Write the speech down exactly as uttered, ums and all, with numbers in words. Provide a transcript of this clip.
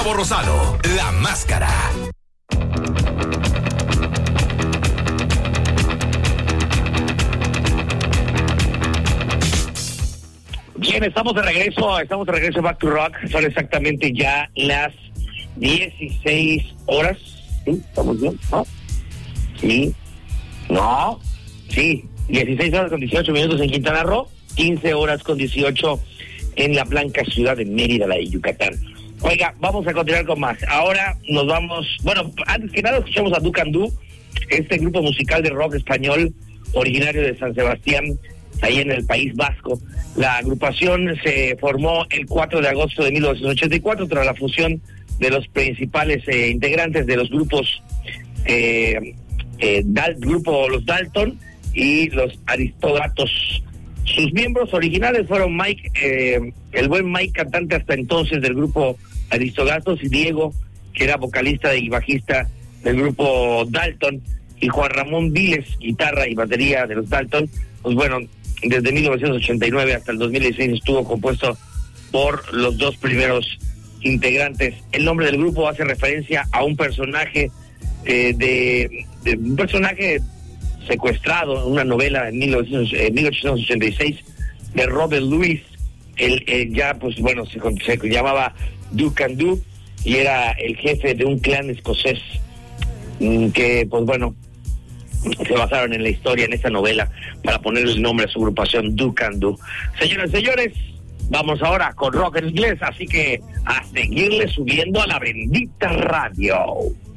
Rosado, La Máscara. Bien, estamos de regreso, estamos de regreso a Back to Rock. Son exactamente ya las dieciséis horas. ¿Sí? ¿Estamos bien? ¿No? Sí. No. Sí. dieciséis horas con dieciocho minutos en Quintana Roo, quince horas con dieciocho en la blanca ciudad de Mérida, la de Yucatán. Oiga, vamos a continuar con más. Ahora nos vamos, bueno, antes que nada escuchamos a Duke and Do, este grupo musical de rock español originario de San Sebastián, ahí en el País Vasco. La agrupación se formó el cuatro de agosto de mil novecientos ochenta y cuatro tras la fusión de los principales eh, integrantes de los grupos, eh, eh, Dal, grupo Los Dalton y los Aristogatos. Sus miembros originales fueron Mike, eh, el buen Mike, cantante hasta entonces del grupo Aristogatos, y Diego, que era vocalista y bajista del grupo Dalton, y Juan Ramón Viles, guitarra y batería de los Dalton. Pues bueno, desde mil novecientos ochenta y nueve hasta el dos mil dieciséis estuvo compuesto por los dos primeros integrantes. El nombre del grupo hace referencia a un personaje eh, de, de un personaje secuestrado en una novela en mil ochocientos ochenta y seis de Robert Louis. Él, él ya pues bueno se, se llamaba Duke and Do y era el jefe de un clan escocés que pues bueno se basaron en la historia, en esta novela, para ponerle el nombre a su agrupación, Duke and Do. Señoras y señores, vamos ahora con rock en inglés, así que a seguirle subiendo a la bendita radio.